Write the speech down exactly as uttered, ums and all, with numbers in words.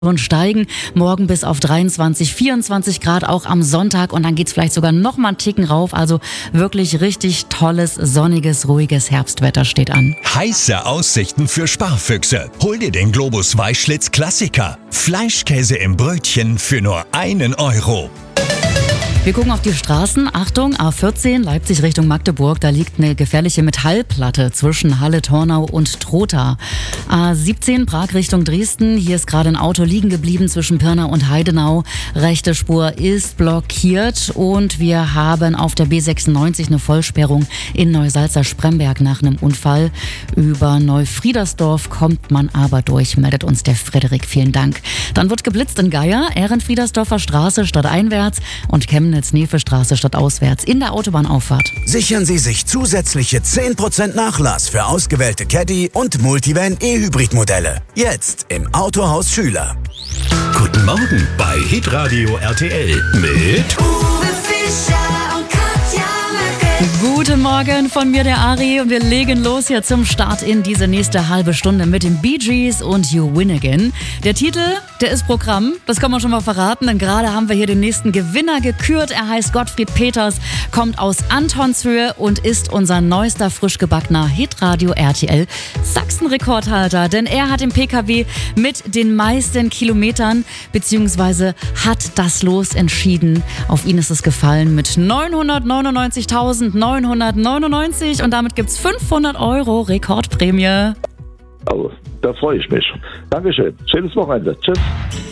Und steigen morgen bis auf dreiundzwanzig, vierundzwanzig Grad auch am Sonntag und dann geht's vielleicht sogar noch mal einen Ticken rauf. Also wirklich richtig tolles, sonniges, ruhiges Herbstwetter steht an. Heiße Aussichten für Sparfüchse. Hol dir den Globus Weichschlitz Klassiker. Fleischkäse im Brötchen für nur einen Euro. Wir gucken auf die Straßen. Achtung, A vierzehn, Leipzig Richtung Magdeburg. Da liegt eine gefährliche Metallplatte zwischen Halle, Tornau und Trotha. A siebzehn, Prag Richtung Dresden. Hier ist gerade ein Auto liegen geblieben zwischen Pirna und Heidenau. Rechte Spur ist blockiert. Und wir haben auf der B sechsundneunzig eine Vollsperrung in Neusalza-Spremberg nach einem Unfall. Über Neufriedersdorf kommt man aber durch, meldet uns der Frederik. Vielen Dank. Dann wird geblitzt in Geier, Ehrenfriedersdorfer Straße stadteinwärts und Chemnitz-Nefe-Straße stadtauswärts in der Autobahnauffahrt. Sichern Sie sich zusätzliche zehn Prozent Nachlass für ausgewählte Caddy- und Multivan E-Hybrid-Modelle. Jetzt im Autohaus Schüler. Guten Morgen bei Hitradio R T L mit Uwe Fischer und Katja Möcke. Guten Morgen von mir, der Ari, und wir legen los hier zum Start in diese nächste halbe Stunde mit den Bee Gees und You Win Again. Der Titel, der ist Programm, das kann man schon mal verraten, denn gerade haben wir hier den nächsten Gewinner gekürt. Er heißt Gottfried Peters, kommt aus Antonshöhe und ist unser neuester, frisch gebackener Hitradio R T L Sachsen-Rekordhalter, denn er hat im P K W mit den meisten Kilometern beziehungsweise hat das Los entschieden. Auf ihn ist es gefallen mit neunhundertneunundneunzigtausendneunhundertneunundneunzig und damit gibt's fünfhundert Euro Rekordprämie. Also, da freue ich mich. Dankeschön. Schönes Wochenende. Tschüss.